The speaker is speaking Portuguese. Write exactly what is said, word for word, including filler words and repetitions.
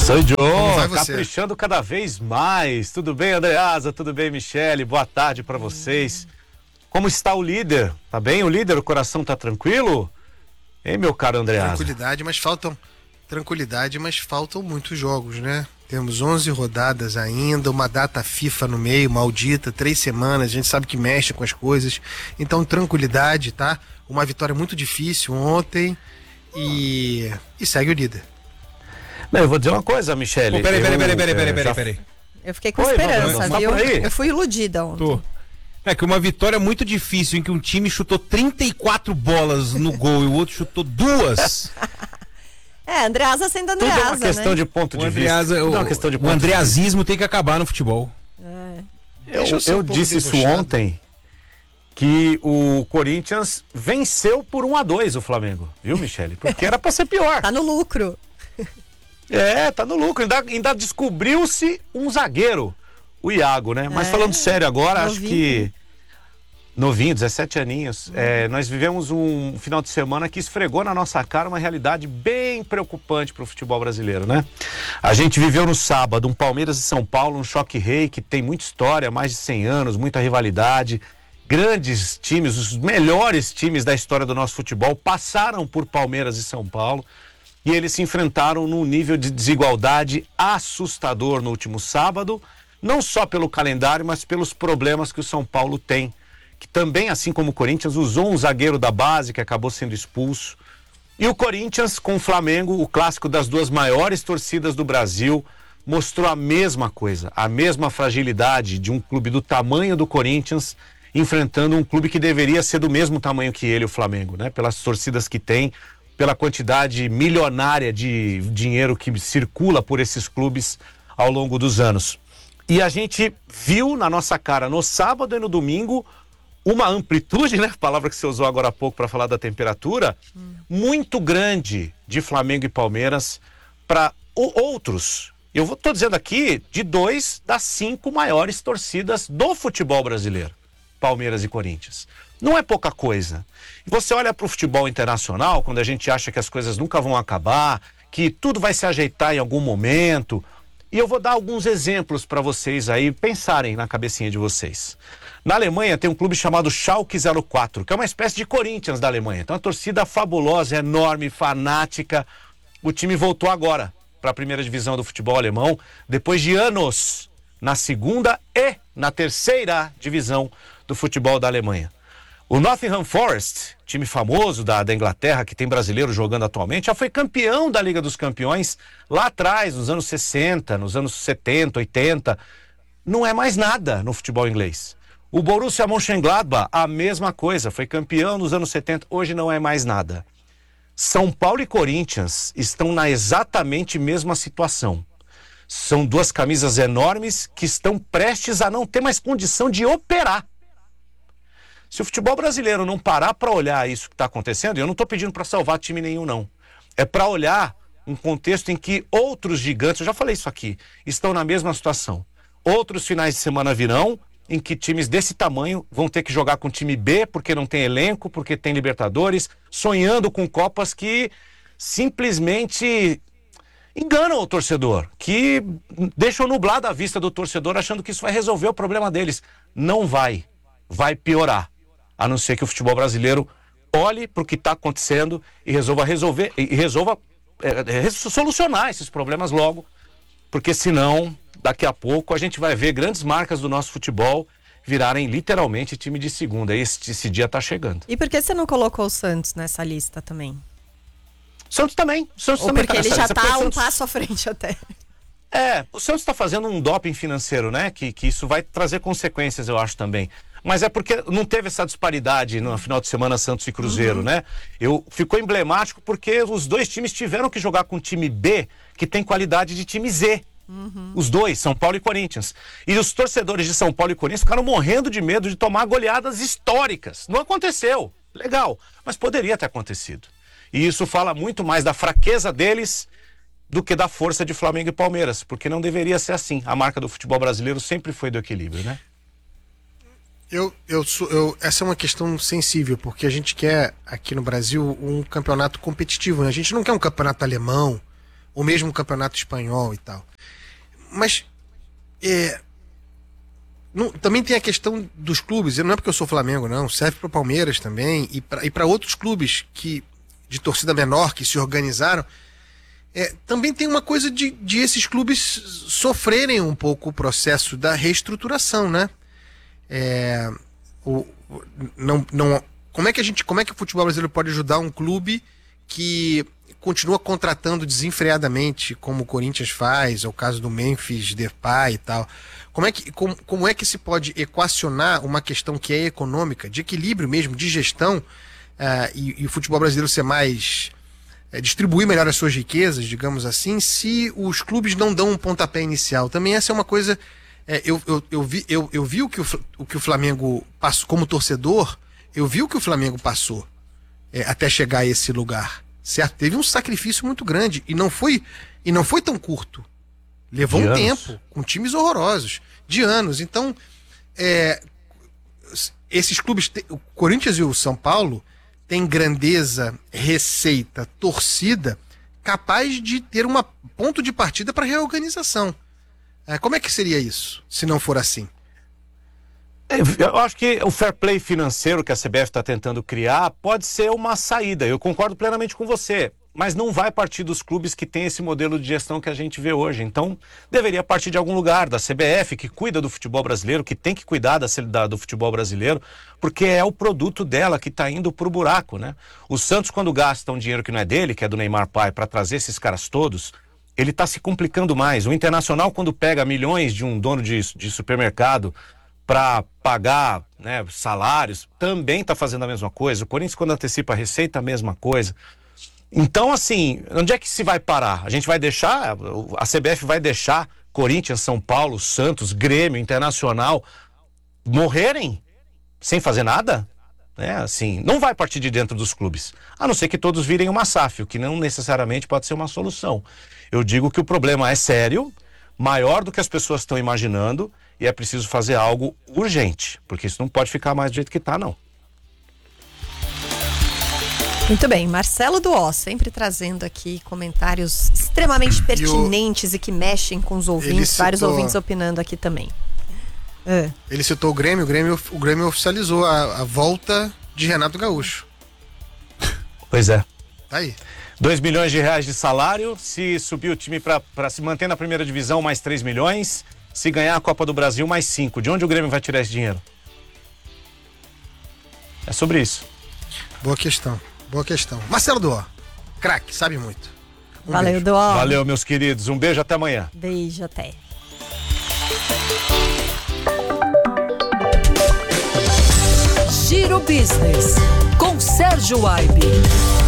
Sou Joe, Como vai você? caprichando cada vez mais. Tudo bem, Andreasa? Tudo bem, Michele? Boa tarde pra vocês. Como está o líder? Tá bem o líder? O coração tá tranquilo? Hein, meu caro Andreasa? Tranquilidade, mas faltam tranquilidade, mas faltam muitos jogos, né? Temos onze rodadas ainda, uma data FIFA no meio, maldita, três semanas, a gente sabe que mexe com as coisas. Então, tranquilidade, tá? Uma vitória muito difícil ontem e, e segue o líder. Não, eu vou dizer uma coisa, Michele. Pô, peraí, peraí, eu, peraí, peraí, é, peraí, já- peraí, peraí. Eu fiquei com Oi, esperança, Vavá, viu? tá por aí? Eu fui iludida ontem. Tô. É que uma vitória muito difícil em que um time chutou trinta e quatro bolas no gol e o outro chutou duas. É, Andreasa sendo Tudo é Andreasa, uma questão né? de ponto O, de Andreasa, vista. Tudo o, é uma questão de o ponto de vista. andreazismo tem que acabar no futebol. Eu, Deixa eu ser eu um pouco disse isso debochado. ontem, que o Corinthians venceu por um a dois o Flamengo, viu, Michele? Porque era pra ser pior. Tá no lucro. É, tá no lucro. Ainda, ainda descobriu-se um zagueiro, o Iago, né? Mas É, falando sério agora, acho novinho. que... Novinho, dezessete aninhos. É, nós vivemos um final de semana que esfregou na nossa cara uma realidade bem preocupante para o futebol brasileiro, né? A gente viveu no sábado um Palmeiras e São Paulo, um choque rei que tem muita história, mais de cem anos, muita rivalidade. Grandes times, os melhores times da história do nosso futebol passaram por Palmeiras e São Paulo e eles se enfrentaram num nível de desigualdade assustador no último sábado, não só pelo calendário, mas pelos problemas que o São Paulo tem, que também, assim como o Corinthians, usou um zagueiro da base que acabou sendo expulso. E o Corinthians com o Flamengo, o clássico das duas maiores torcidas do Brasil, mostrou a mesma coisa, a mesma fragilidade de um clube do tamanho do Corinthians enfrentando um clube que deveria ser do mesmo tamanho que ele, o Flamengo, né? Pelas torcidas que tem, pela quantidade milionária de dinheiro que circula por esses clubes ao longo dos anos. E a gente viu na nossa cara no sábado e no domingo uma amplitude, né? Palavra que você usou agora há pouco para falar da temperatura, hum. muito grande de Flamengo e Palmeiras para outros. Eu estou dizendo aqui de dois das cinco maiores torcidas do futebol brasileiro, Palmeiras e Corinthians. Não é pouca coisa. E você olha para o futebol internacional, quando a gente acha que as coisas nunca vão acabar, que tudo vai se ajeitar em algum momento. E eu vou dar alguns exemplos para vocês aí pensarem na cabecinha de vocês. Na Alemanha tem um clube chamado Schalke zero quatro, que é uma espécie de Corinthians da Alemanha. Então, uma torcida fabulosa, enorme, fanática. O time voltou agora para a primeira divisão do futebol alemão, depois de anos na segunda e na terceira divisão do futebol da Alemanha. O Nottingham Forest, time famoso da, da Inglaterra, que tem brasileiro jogando atualmente, já foi campeão da Liga dos Campeões lá atrás, nos anos sessenta, nos anos setenta, oitenta. Não é mais nada no futebol inglês. O Borussia Mönchengladbach, a mesma coisa, foi campeão nos anos setenta, hoje não é mais nada. São Paulo e Corinthians estão na exatamente mesma situação. São duas camisas enormes que estão prestes a não ter mais condição de operar. Se o futebol brasileiro não parar para olhar isso que está acontecendo, e eu não estou pedindo para salvar time nenhum, não. É para olhar um contexto em que outros gigantes, eu já falei isso aqui, estão na mesma situação. Outros finais de semana virão, em que times desse tamanho vão ter que jogar com time B, porque não tem elenco, porque tem Libertadores, sonhando com Copas que simplesmente enganam o torcedor, que deixam nublada a vista do torcedor, achando que isso vai resolver o problema deles. Não vai. Vai piorar. A não ser que o futebol brasileiro olhe para o que está acontecendo e resolva resolver, e resolva é, solucionar esses problemas logo, porque senão, daqui a pouco, a gente vai ver grandes marcas do nosso futebol virarem literalmente time de segunda. Esse, esse dia está chegando. E por que você não colocou o Santos nessa lista também? O Santos também. O Santos Ou também porque tá ele já lista, está um Santos... passo à frente até. É, o Santos está fazendo um doping financeiro, né? Que, que isso vai trazer consequências, eu acho, também. Mas é porque não teve essa disparidade no final de semana Santos e Cruzeiro, uhum. né? Eu, ficou emblemático porque os dois times tiveram que jogar com um time B que tem qualidade de time Z. Uhum. Os dois, São Paulo e Corinthians. E os torcedores de São Paulo e Corinthians ficaram morrendo de medo de tomar goleadas históricas. Não aconteceu. Legal. Mas poderia ter acontecido. E isso fala muito mais da fraqueza deles do que da força de Flamengo e Palmeiras. Porque não deveria ser assim. A marca do futebol brasileiro sempre foi do equilíbrio, né? Eu, eu, eu, essa é uma questão sensível, porque a gente quer, aqui no Brasil, um campeonato competitivo, né? A gente não quer um campeonato alemão, ou mesmo o Campeonato Espanhol e tal. Mas é, não, também tem a questão dos clubes, e não é porque eu sou Flamengo, não, serve para o Palmeiras também, e para e para outros clubes que, de torcida menor que se organizaram. É, também tem uma coisa de, de esses clubes sofrerem um pouco o processo da reestruturação, né? É, o, o, não, não, como é que a gente, como é que o futebol brasileiro pode ajudar um clube que continua contratando desenfreadamente, como o Corinthians faz, é o caso do Memphis Depay e tal? Como é que, como, como é que se pode equacionar uma questão que é econômica, de equilíbrio mesmo, de gestão, uh, e, e o futebol brasileiro ser mais... É, distribuir melhor as suas riquezas, digamos assim, se os clubes não dão um pontapé inicial? Também essa é uma coisa... É, eu, eu, eu, vi, eu, eu vi o que o, o que o Flamengo passou como torcedor, eu vi o que o Flamengo passou é, até chegar a esse lugar, certo? Teve um sacrifício muito grande e não foi, e não foi tão curto. Levou um tempo, com times horrorosos, de anos. Então, é, esses clubes, o Corinthians e o São Paulo, tem grandeza, receita, torcida, capaz de ter um ponto de partida para reorganização. É, como é que seria isso, se não for assim? Eu acho que o fair play financeiro que a C B F está tentando criar pode ser uma saída. Eu concordo plenamente com você, mas não vai partir dos clubes que têm esse modelo de gestão que a gente vê hoje. Então, deveria partir de algum lugar, da C B F, que cuida do futebol brasileiro, que tem que cuidar da, da, do futebol brasileiro, porque é o produto dela que está indo para o buraco, né? O Santos, quando gasta um dinheiro que não é dele, que é do Neymar Pai, para trazer esses caras todos, ele está se complicando mais. O Internacional, quando pega milhões de um dono de, de supermercado para pagar, né, salários, também está fazendo a mesma coisa. O Corinthians, quando antecipa a receita, a mesma coisa. Então, assim, onde é que se vai parar? A gente vai deixar, a C B F vai deixar Corinthians, São Paulo, Santos, Grêmio, Internacional morrerem sem fazer nada? É, assim, não vai partir de dentro dos clubes, a não ser que todos virem uma S A F, o que não necessariamente pode ser uma solução. Eu digo que o problema é sério, maior do que as pessoas estão imaginando, e é preciso fazer algo urgente, porque isso não pode ficar mais do jeito que está, não. Muito bem, Marcelo Duó, sempre trazendo aqui comentários extremamente pertinentes e, o... e que mexem com os ouvintes, citou... vários ouvintes opinando aqui também. É. Ele citou o Grêmio, o Grêmio, o Grêmio oficializou a, a volta de Renato Gaúcho. Pois é. Tá aí. dois milhões de reais de salário, se subir o time para se manter na primeira divisão, mais três milhões, se ganhar a Copa do Brasil, mais cinco. De onde o Grêmio vai tirar esse dinheiro? É sobre isso. Boa questão, boa questão. Marcelo Duó, craque, sabe muito. Um Valeu, beijo. Duó. Valeu, meus queridos. Um beijo, até amanhã. Beijo, até. Giro Business, com Sérgio Aibe.